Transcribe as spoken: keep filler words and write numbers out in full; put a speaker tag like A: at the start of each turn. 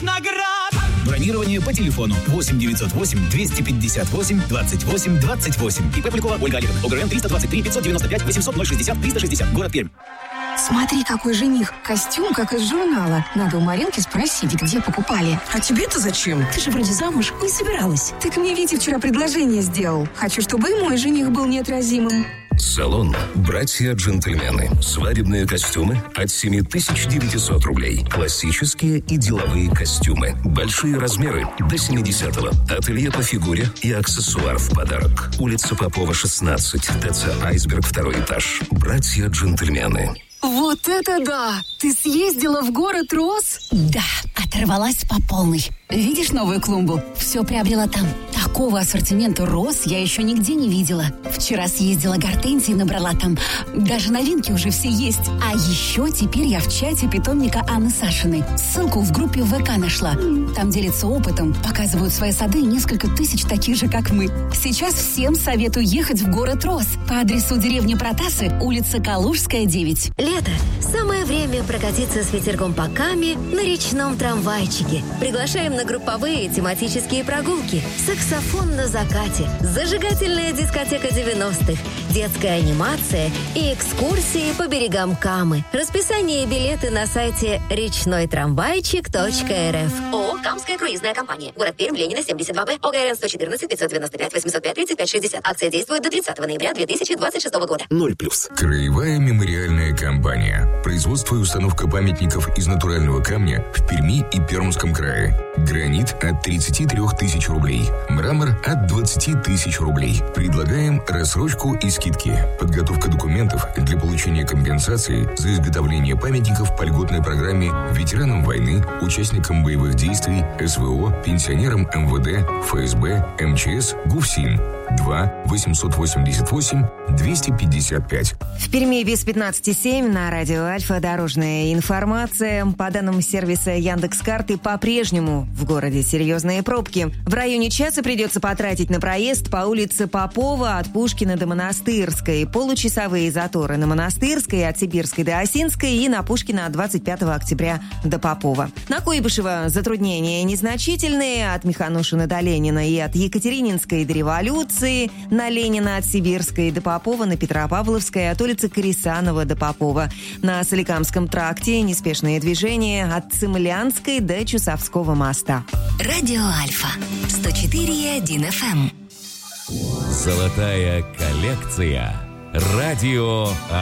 A: наград.
B: Бронирование по телефону восемь девятьсот восемь двести пятьдесят восемь двадцать восемь двадцать восемь. ИП Полякова Ольга Олеговна. ОГРН триста двадцать три пятьсот девяносто пять восемьсот ноль шестьдесят триста шестьдесят. Город Пермь.
C: Смотри, какой жених. Костюм, как из журнала. Надо у Маринки спросить, где покупали.
D: А тебе-то зачем? Ты же вроде замуж не собиралась.
C: Так мне Витя вчера предложение сделал. Хочу, чтобы и мой жених был неотразимым.
E: Салон «Братья-джентльмены». Свадебные костюмы от семь тысяч девятьсот рублей. Классические и деловые костюмы. Большие размеры до семидесятого. Ателье по фигуре и аксессуар в подарок. Улица Попова, шестнадцать. ТЦ «Айсберг», второй этаж. «Братья-джентльмены».
C: Вот это да! Ты съездила в город Рос?
D: Да, оторвалась по полной. Видишь новую клумбу? Все приобрела там. Такого ассортимента роз я еще нигде не видела. Вчера съездила гортензии, набрала там. Даже новинки уже все есть. А еще теперь я в чате питомника Анны Сашиной. Ссылку в группе ВК нашла. Там делятся опытом, показывают свои сады и несколько тысяч таких же, как мы. Сейчас всем советую ехать в город Рос по адресу деревня Протасы, улица Калужская, девять.
F: Лето. Самое время прокатиться с ветерком по Каме на речном трамвайчике. Приглашаем на групповые тематические прогулки. Саксофон на закате. Зажигательная дискотека девяностых. Детская анимация и экскурсии по берегам Камы. Расписание и билеты на сайте речной трамвайчик точка эр эф. ООО «Камская круизная компания». Город Пермь, Ленина, семьдесят два Б. ОГРН сто четырнадцать пятьсот девяносто пять восемьсот пять тридцать пять шестьдесят. Акция действует до тридцатого ноября две тысячи двадцать шестого года.
E: Ноль плюс.
G: Краевая мемориальная компания. Производство и установка памятников из натурального камня в Перми и Пермском крае. Гранит от тридцати трёх тысяч рублей. Мрамор от двадцати тысяч рублей. Предлагаем рассрочку и скидки. Подготовка документов для получения компенсации за изготовление памятников по льготной программе ветеранам войны, участникам боевых действий, СВО, пенсионерам эм вэ дэ, эф эс бэ, эм че эс, ГУФСИН. два восемьсот восемьдесят восемь двести пятьдесят пять.
H: В Перми без пятнадцати семь на радио Альфа дорожная информация. По данным сервиса Яндекс.Карты, по-прежнему в городе серьезные пробки. В районе часа придется потратить на проезд по улице Попова от Пушкина до Монастырской. Получасовые заторы на Монастырской от Сибирской до Осинской и на Пушкина от двадцать пятого октября до Попова. На Куйбышева затруднения незначительные от Миханушина до Ленина и от Екатерининской до Революции, на Ленина от Сибирской до Попова, на Петропавловской от улицы Корисанова до Попова. На Соликамском тракте неспешные движения от Цимлянской до Чусовского моста.
D: Радио Альфа сто четыре и один эф эм.
I: Золотая коллекция. Радио